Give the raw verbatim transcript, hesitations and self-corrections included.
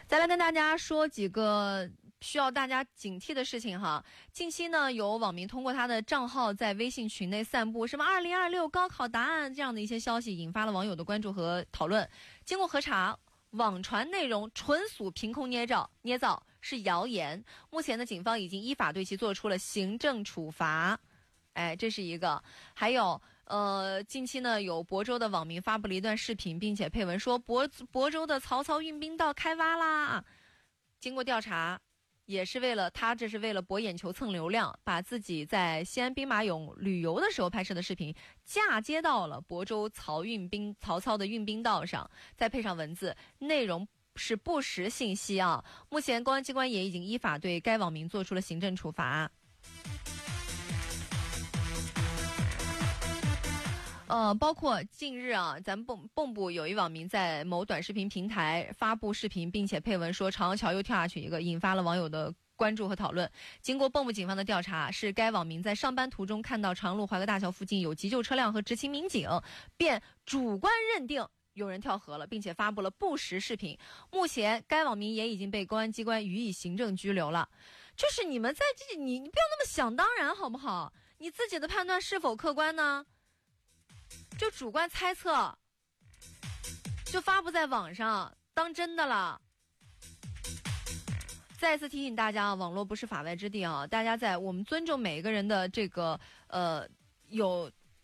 再来跟大家说几个需要大家警惕的事情哈。近期呢，有网民通过他的账号在微信群内散布什么二零二六高考答案这样的一些消息，引发了网友的关注和讨论。经过核查，网传内容纯属凭空捏造，捏造是谣言。目前呢，警方已经依法对其做出了行政处罚。哎，这是一个。还有呃，近期呢，有亳州的网民发布了一段视频，并且配文说亳亳州的曹操运兵道开挖啦。经过调查，也是为了他这是为了博眼球蹭流量，把自己在西安兵马俑旅游的时候拍摄的视频嫁接到了亳州曹运兵曹操的运兵道上，再配上文字，内容是不实信息啊。目前公安机关也已经依法对该网民做出了行政处罚。呃，包括近日啊，咱们蚌蚌埠有一网民在某短视频平台发布视频，并且配文说朝阳桥又跳下去一个，引发了网友的关注和讨论。经过蚌埠警方的调查，是该网民在上班途中看到长路淮河大桥附近有急救车辆和执勤民警，便主观认定有人跳河了，并且发布了不实视频。目前该网民也已经被公安机关予以行政拘留了。就是你们在这你你不要那么想当然好不好？你自己的判断是否客观呢？就主观猜测，就发布在网上当真的了。再次提醒大家啊，网络不是法外之地啊！大家在我们尊重每一个人的这个呃有